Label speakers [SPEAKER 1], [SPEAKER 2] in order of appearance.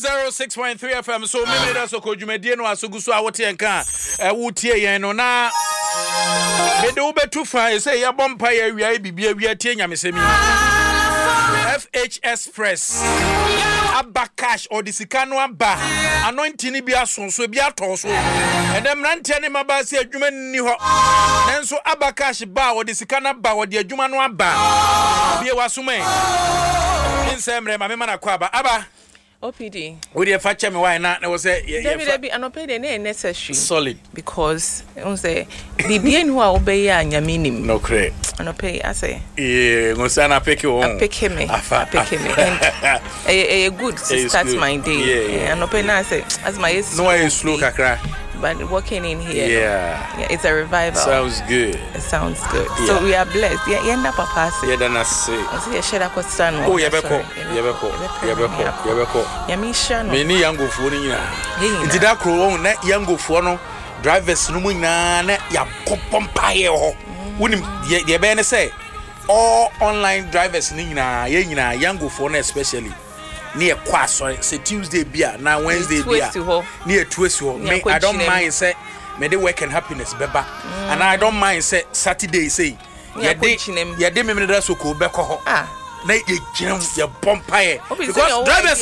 [SPEAKER 1] 106.3 FM so me da so kodwumadie no asoguso a wote enka wotie yen no na me de obetu fa say ya bompa ya awia bibia awia tie nyamesemi FHS Press Abba cash or the sikano aba anointing bi asonso bi atoso edem nante ne maba se adwuma ni ho nenso Abba cash ba or the sikana ba or the adwuma no aba bi wasome insemre ma me mana kwa aba
[SPEAKER 2] OPD.
[SPEAKER 1] We dey fetch me why na was say
[SPEAKER 2] David anopede na necessary
[SPEAKER 1] solid
[SPEAKER 2] because on say the bien who obey ya nyaminim
[SPEAKER 1] no cre
[SPEAKER 2] anopede I say
[SPEAKER 1] go say na pick you on
[SPEAKER 2] pick me and a good to start my day anopede na say as my
[SPEAKER 1] no I slow kakra
[SPEAKER 2] but working in here
[SPEAKER 1] yeah
[SPEAKER 2] it's a revival.
[SPEAKER 1] Sounds good.
[SPEAKER 2] It sounds good. So we are blessed. Yeah, end up papa say.
[SPEAKER 1] Yeah, then I say.
[SPEAKER 2] I share that question.
[SPEAKER 1] Oh, yebeko.
[SPEAKER 2] Yamisha no.
[SPEAKER 1] Many young go for ni na. Nti da kro na young go for no drivers no mu na ya kopompa ye ho. Wonim ye be ne say all online drivers ni nyina ye nyina young go for no especially. Near Kwaso, say Tuesday beer, now Wednesday beer. Near twist me, I don't mind say me the work and happiness beba. And I don't mind say Saturday say ya de me me da so ko be ko ho. Na ye ginem ya bompa because drivers